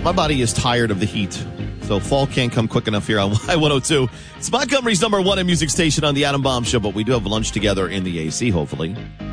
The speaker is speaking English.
My body is tired of the heat, so fall can't come quick enough here on Y102. It's Montgomery's #1 music station on the Adam Bomb Show, but we do have lunch together in the AC, hopefully.